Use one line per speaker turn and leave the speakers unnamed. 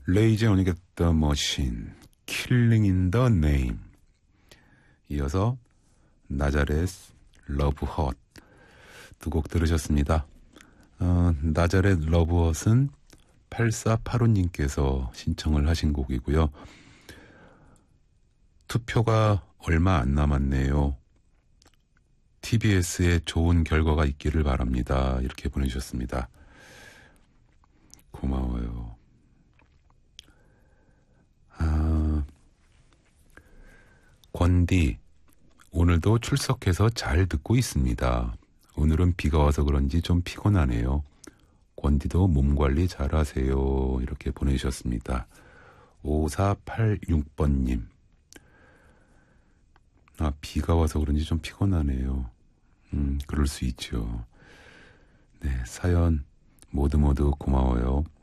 레이제 오니 겟 더 머신, 킬링 인 더 네임. 이어서 나자렛 러브 헛 두 곡 들으셨습니다. 나자렛 러브 헛은 8485님께서 신청을 하신 곡이고요. 투표가 얼마 안 남았네요. TBS에 좋은 결과가 있기를 바랍니다. 이렇게 보내주셨습니다. 고마워요. 권디, 오늘도 출석해서 잘 듣고 있습니다. 오늘은 비가 와서 그런지 좀 피곤하네요. 권디도 몸 관리 잘 하세요. 이렇게 보내주셨습니다. 5486번님. 비가 와서 그런지 좀 피곤하네요. 그럴 수 있죠. 네, 사연 모두 고마워요.